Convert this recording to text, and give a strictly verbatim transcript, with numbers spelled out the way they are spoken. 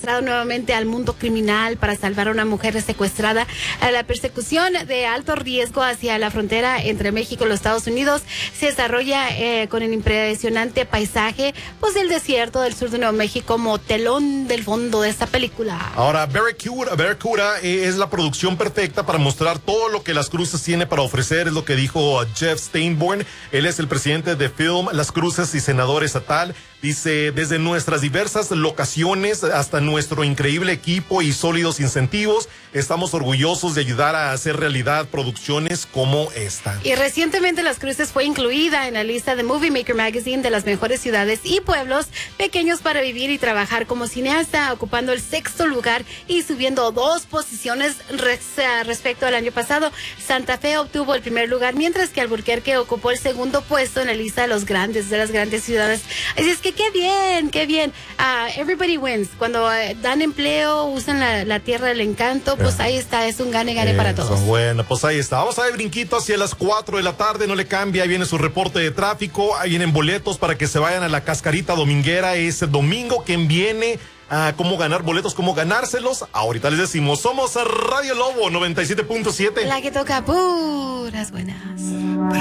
arrastrado nuevamente al mundo criminal para salvar a una mujer secuestrada. A la persecución de alto riesgo hacia la frontera entre México y los Estados Unidos se desarrolla eh, con el impresionante paisaje pues del desierto del sur de Nuevo México como telón del fondo de esta película. Ahora, Barracuda, Barracuda eh, es la producción perfecta para mostrar todo lo que Las Cruces tiene para ofrecer, es lo que dijo Jeff Steinborn. Él es el presidente de Film Las Cruces y senador estatal. Dice, desde nuestras diversas locaciones hasta nuestro increíble equipo y sólidos incentivos, estamos orgullosos de ayudar a hacer realidad producciones como esta. Y recientemente Las Cruces fue incluida en la lista de Movie Maker Magazine de las mejores ciudades y pueblos pequeños para vivir y trabajar como cineasta, ocupando el sexto lugar y subiendo dos posiciones res, respecto al año pasado. Santa Fe obtuvo el primer lugar, mientras que Albuquerque ocupó el segundo puesto en la lista de los grandes, de las grandes ciudades. Así es que qué bien, qué bien. Uh, everybody wins. Cuando uh, dan empleo, usan la, la tierra del encanto, pues ahí está, es un gane-gane eh, para todos. Bueno, pues ahí está. Vamos a ver brinquito hacia las cuatro de la tarde, no le cambia. Ahí viene su reporte de tráfico, ahí vienen boletos para que se vayan a la cascarita dominguera ese domingo. ¿Quién viene? Ah, cómo ganar boletos, cómo ganárselos. Ahorita les decimos, somos Radio Lobo noventa y siete punto siete. La que toca puras buenas.